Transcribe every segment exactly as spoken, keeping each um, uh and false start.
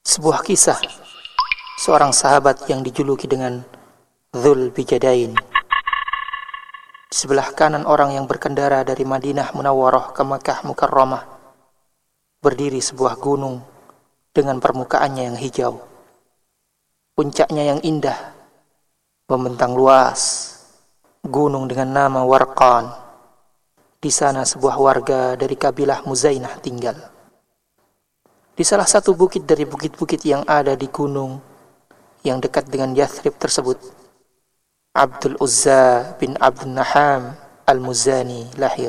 Sebuah kisah seorang sahabat yang dijuluki dengan Dzul Bijadain. Di sebelah kanan orang yang berkendara dari Madinah Munawwarah ke Makkah Mukarramah berdiri sebuah gunung dengan permukaannya yang hijau. Puncaknya yang indah membentang luas. Gunung dengan nama Warqan. Di sana sebuah warga dari kabilah Muzainah tinggal. Di salah satu bukit dari bukit-bukit yang ada di gunung yang dekat dengan Yathrib tersebut, Abdul Uzza bin Abdul Naham Al-Muzani lahir.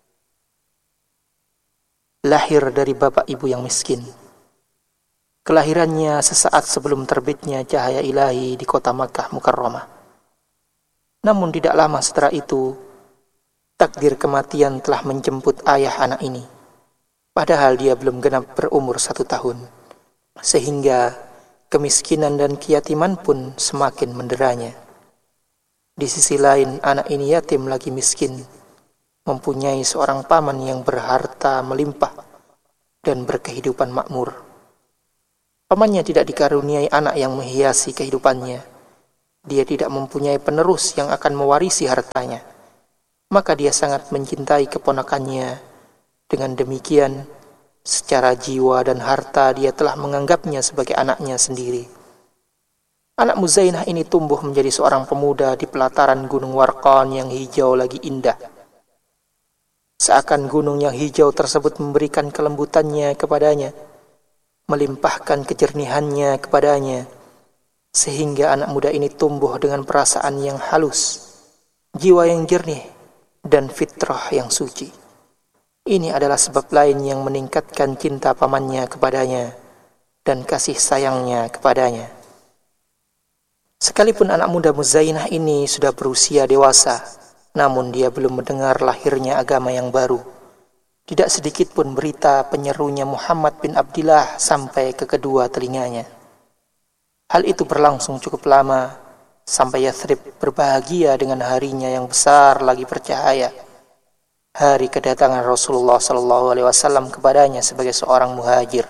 Lahir dari bapak ibu yang miskin. Kelahirannya sesaat sebelum terbitnya cahaya ilahi di kota Makkah Mukarramah. Namun tidak lama setelah itu, takdir kematian telah menjemput ayah anak ini. Padahal dia belum genap berumur satu tahun. Sehingga kemiskinan dan keyatiman pun semakin menderanya. Di sisi lain, anak ini yatim lagi miskin, mempunyai seorang paman yang berharta melimpah dan berkehidupan makmur. Pamannya tidak dikaruniai anak yang menghiasi kehidupannya. Dia tidak mempunyai penerus yang akan mewarisi hartanya. Maka dia sangat mencintai keponakannya. Dengan demikian, secara jiwa dan harta dia telah menganggapnya sebagai anaknya sendiri. Anak Muzainah ini tumbuh menjadi seorang pemuda di pelataran gunung Warqan yang hijau lagi indah. Seakan gunung yang hijau tersebut memberikan kelembutannya kepadanya, melimpahkan kejernihannya kepadanya, sehingga anak muda ini tumbuh dengan perasaan yang halus, jiwa yang jernih, dan fitrah yang suci. Ini adalah sebab lain yang meningkatkan cinta pamannya kepadanya dan kasih sayangnya kepadanya. Sekalipun anak muda Muzainah ini sudah berusia dewasa, namun dia belum mendengar lahirnya agama yang baru. Tidak sedikit pun berita penyerunya Muhammad bin Abdillah sampai ke kedua telinganya. Hal itu berlangsung cukup lama, sampai Yathrib berbahagia dengan harinya yang besar lagi bercahaya. Hari kedatangan Rasulullah sallallahu alaihi wasallam kepadanya sebagai seorang muhajir.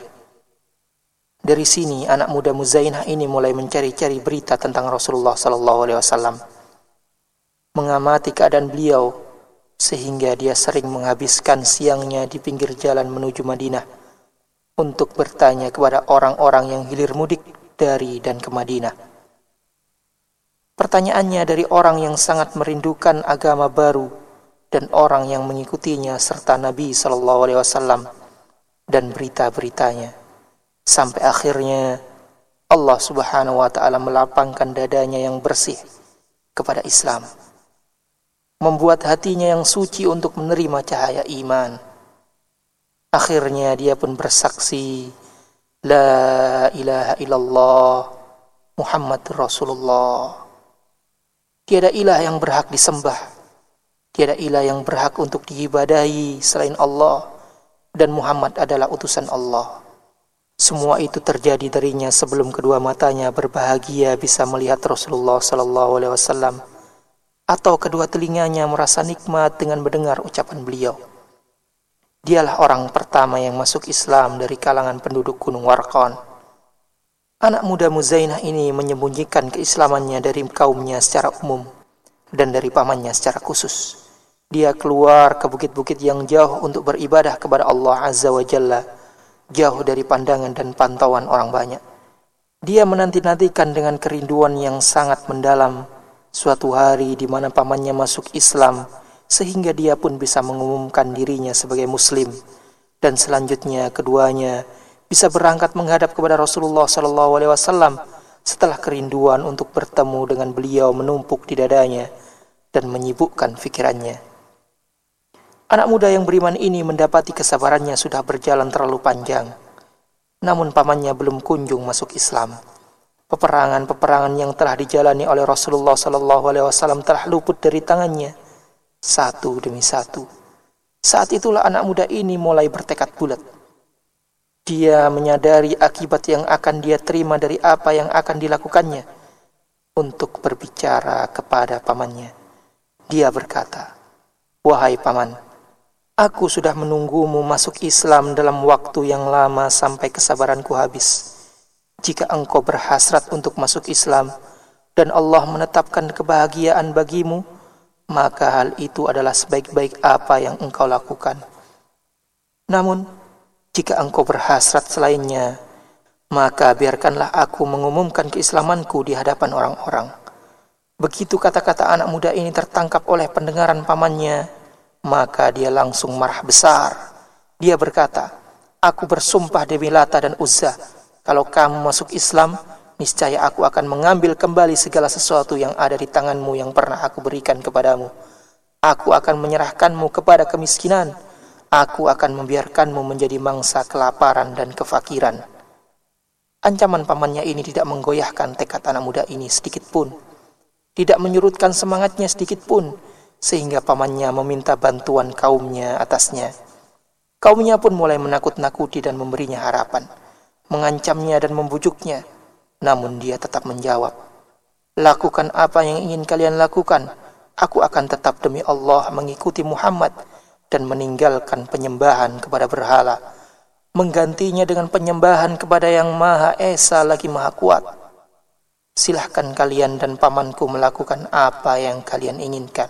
Dari sini anak muda Muzainah ini mulai mencari-cari berita tentang Rasulullah sallallahu alaihi wasallam. Mengamati keadaan beliau, sehingga dia sering menghabiskan siangnya di pinggir jalan menuju Madinah untuk bertanya kepada orang-orang yang hilir mudik dari dan ke Madinah. Pertanyaannya dari orang yang sangat merindukan agama baru dan orang yang mengikutinya serta Nabi sallallahu alaihi wasallam dan berita-beritanya, sampai akhirnya Allah Subhanahu wa taala melapangkan dadanya yang bersih kepada Islam, membuat hatinya yang suci untuk menerima cahaya iman. Akhirnya dia pun bersaksi, La ilaha illallah Muhammad Rasulullah. Tiada ilah yang berhak disembah, tiada ilah yang berhak untuk diibadahi selain Allah, dan Muhammad adalah utusan Allah. Semua itu terjadi darinya sebelum kedua matanya berbahagia bisa melihat Rasulullah sallallahu alaihi wasallam, atau kedua telinganya merasa nikmat dengan mendengar ucapan beliau. Dialah orang pertama yang masuk Islam dari kalangan penduduk Gunung Warqan. Anak muda Muzainah ini menyembunyikan keislamannya dari kaumnya secara umum dan dari pamannya secara khusus. Dia keluar ke bukit-bukit yang jauh untuk beribadah kepada Allah Azza wa Jalla, jauh dari pandangan dan pantauan orang banyak. Dia menanti-nantikan dengan kerinduan yang sangat mendalam suatu hari di mana pamannya masuk Islam, sehingga dia pun bisa mengumumkan dirinya sebagai muslim, dan selanjutnya keduanya bisa berangkat menghadap kepada Rasulullah sallallahu alaihi wasallam setelah kerinduan untuk bertemu dengan beliau menumpuk di dadanya dan menyibukkan fikirannya. Anak muda yang beriman ini mendapati kesabarannya sudah berjalan terlalu panjang, namun pamannya belum kunjung masuk Islam. Peperangan-peperangan yang telah dijalani oleh Rasulullah sallallahu alaihi wasallam telah luput dari tangannya satu demi satu. Saat itulah anak muda ini mulai bertekad bulat. Dia menyadari akibat yang akan dia terima dari apa yang akan dilakukannya untuk berbicara kepada pamannya. Dia berkata, "Wahai paman, aku sudah menunggumu masuk Islam dalam waktu yang lama sampai kesabaranku habis. jika engkau berhasrat untuk masuk Islam dan Allah menetapkan kebahagiaan bagimu, maka hal itu adalah sebaik-baik apa yang engkau lakukan. Namun, jika engkau berhasrat selainnya, maka biarkanlah aku mengumumkan keislamanku di hadapan orang-orang. Begitu kata-kata anak muda ini tertangkap oleh pendengaran pamannya, maka dia langsung marah besar. Dia berkata, "Aku bersumpah demi Lata dan Uzza, kalau kamu masuk Islam, niscaya aku akan mengambil kembali segala sesuatu yang ada di tanganmu yang pernah aku berikan kepadamu. Aku akan menyerahkanmu kepada kemiskinan. Aku akan membiarkanmu menjadi mangsa kelaparan dan kefakiran." Ancaman pamannya ini tidak menggoyahkan tekad anak muda ini sedikit pun, tidak menyurutkan semangatnya sedikit pun, sehingga pamannya meminta bantuan kaumnya atasnya. Kaumnya pun mulai menakut-nakuti dan memberinya harapan, mengancamnya dan membujuknya. Namun dia tetap menjawab, "Lakukan apa yang ingin kalian lakukan. Aku akan tetap demi Allah mengikuti Muhammad dan meninggalkan penyembahan kepada berhala, menggantinya dengan penyembahan kepada yang Maha Esa lagi Maha Kuat. Silahkan kalian dan pamanku melakukan apa yang kalian inginkan."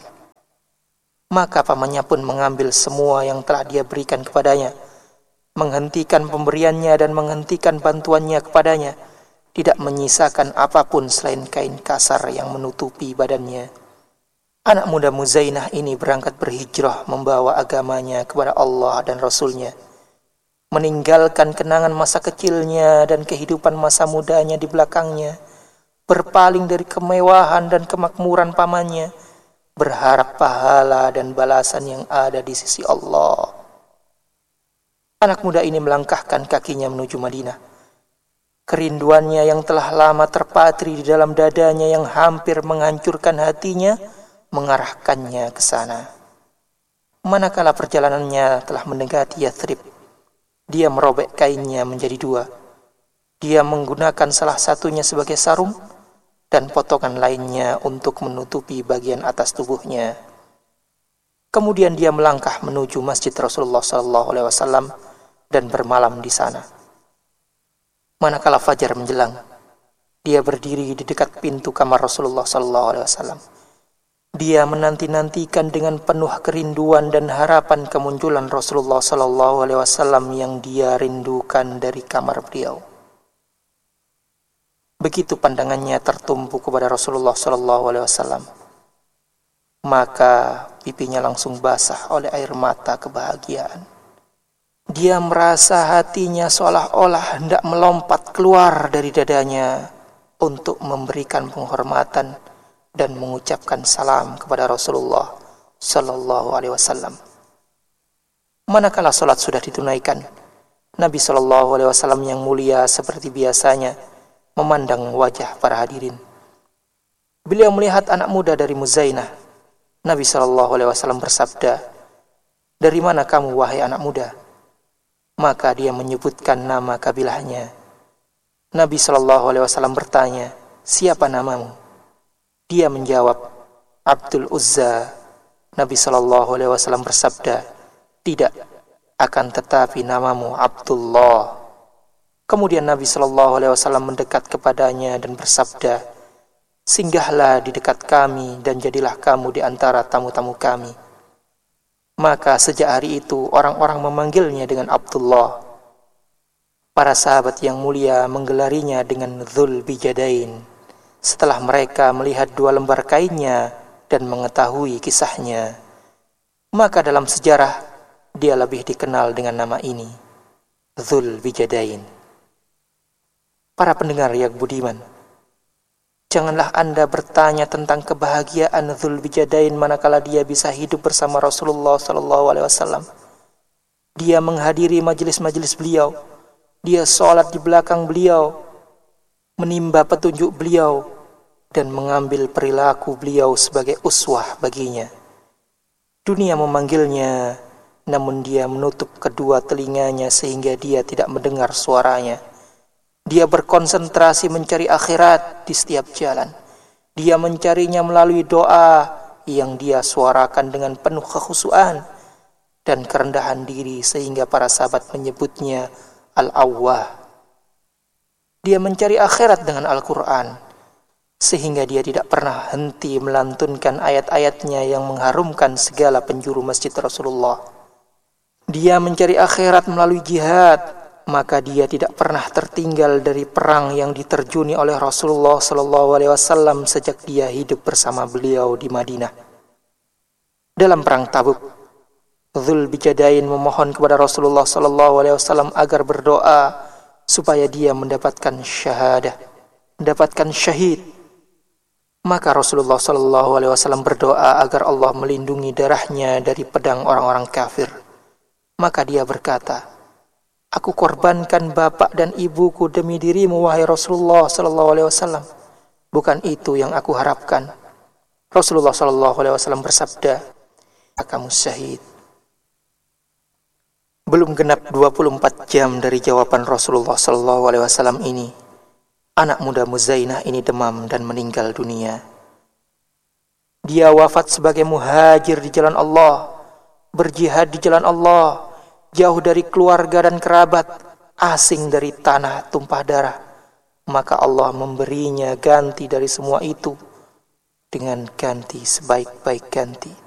Maka pamannya pun mengambil semua yang telah dia berikan kepadanya, menghentikan pemberiannya dan menghentikan bantuannya kepadanya, tidak menyisakan apapun selain kain kasar yang menutupi badannya. Anak muda Muzainah ini berangkat berhijrah membawa agamanya kepada Allah dan Rasulnya, meninggalkan kenangan masa kecilnya dan kehidupan masa mudanya di belakangnya, berpaling dari kemewahan dan kemakmuran pamannya, berharap pahala dan balasan yang ada di sisi Allah. Anak muda ini melangkahkan kakinya menuju Madinah. Kerinduannya yang telah lama terpatri di dalam dadanya yang hampir menghancurkan hatinya, mengarahkannya ke sana. Manakala perjalanannya telah mendekati Yathrib, dia merobek kainnya menjadi dua. Dia menggunakan salah satunya sebagai sarung dan potongan lainnya untuk menutupi bagian atas tubuhnya. Kemudian dia melangkah menuju Masjid Rasulullah shallallahu alaihi wasallam dan bermalam di sana. Manakala fajar menjelang, dia berdiri di dekat pintu kamar Rasulullah shallallahu alaihi wasallam. Dia menanti-nantikan dengan penuh kerinduan dan harapan kemunculan Rasulullah shallallahu alaihi wasallam yang dia rindukan dari kamar beliau. Begitu pandangannya tertumpu kepada Rasulullah shallallahu alaihi wasallam, maka pipinya langsung basah oleh air mata kebahagiaan. Dia merasa hatinya seolah-olah hendak melompat keluar dari dadanya untuk memberikan penghormatan dan mengucapkan salam kepada Rasulullah sallallahu alaihi wasallam. Manakala salat sudah ditunaikan, Nabi sallallahu alaihi wasallam yang mulia seperti biasanya memandang wajah para hadirin. Beliau melihat anak muda dari Muzainah. Nabi sallallahu alaihi wasallam bersabda, "Dari mana kamu wahai anak muda?" Maka dia menyebutkan nama kabilahnya. Nabi sallallahu alaihi wasallam bertanya, "Siapa namamu?" Dia menjawab, "Abdul Uzza." Nabi sallallahu alaihi wasallam bersabda, "Tidak, akan tetapi namamu Abdullah." Kemudian Nabi sallallahu alaihi wasallam mendekat kepadanya dan bersabda, "Singgahlah di dekat kami dan jadilah kamu di antara tamu-tamu kami." Maka sejak hari itu orang-orang memanggilnya dengan Abdullah. Para sahabat yang mulia menggelarinya dengan Dzul Bijadain setelah mereka melihat dua lembar kainnya dan mengetahui kisahnya. Maka dalam sejarah dia lebih dikenal dengan nama ini, Dzul Bijadain. Para pendengar yang budiman, janganlah Anda bertanya tentang kebahagiaan Dzul Bijadain manakala dia bisa hidup bersama Rasulullah sallallahu alaihi wasallam. Dia menghadiri majelis-majelis beliau, dia sholat di belakang beliau, menimba petunjuk beliau, dan mengambil perilaku beliau sebagai uswah baginya. Dunia memanggilnya, namun dia menutup kedua telinganya sehingga dia tidak mendengar suaranya. Dia berkonsentrasi mencari akhirat di setiap jalan. Dia mencarinya melalui doa yang dia suarakan dengan penuh kekhusyuan dan kerendahan diri sehingga para sahabat menyebutnya Al-Awwah. Di Dia mencari akhirat dengan Al-Quran, sehingga dia tidak pernah henti melantunkan ayat-ayatnya yang mengharumkan segala penjuru masjid Rasulullah. Dia mencari akhirat melalui jihad, maka dia tidak pernah tertinggal dari perang yang diterjuni oleh Rasulullah sallallahu alaihi wasallam sejak dia hidup bersama beliau di Madinah. Dalam perang Tabuk, Dzul Bijadain memohon kepada Rasulullah sallallahu alaihi wasallam agar berdoa supaya dia mendapatkan syahadah, mendapatkan syahid. Maka Rasulullah sallallahu alaihi wasallam berdoa agar Allah melindungi darahnya dari pedang orang-orang kafir. Maka dia berkata, "Aku korbankan bapak dan ibuku demi dirimu, wahai Rasulullah sallallahu alaihi wasallam. Bukan itu yang aku harapkan." Rasulullah sallallahu alaihi wasallam bersabda, "Kamu syahid." Belum genap dua puluh empat jam dari jawaban Rasulullah sallallahu alaihi wasallam ini, anak muda Muzainah ini demam dan meninggal dunia. Dia wafat sebagai muhajir di jalan Allah, berjihad di jalan Allah, jauh dari keluarga dan kerabat, asing dari tanah tumpah darah. Maka Allah memberinya ganti dari semua itu dengan ganti sebaik-baik ganti.